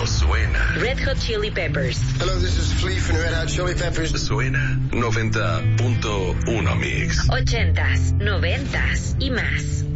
no suena. Red Hot Chili Peppers. Hello, this is Flea from Red Hot Chili Peppers. Suena 90.1 Mix. 80s, 90s y más.